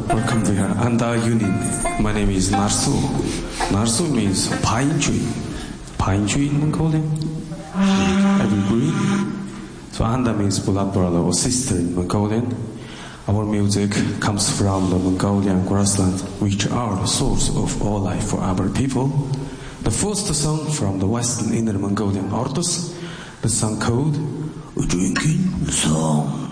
welcome to here. Anda Yunin. My name is Narsu. Narsu means pine tree. Pine tree in Mongolian. Evergreen. So Anda means blood brother or sister in Mongolian. Our music comes from the Mongolian grassland, which are the source of all life for our people. The first song from the western Inner Mongolian Ordos, the song called A Drinking Song.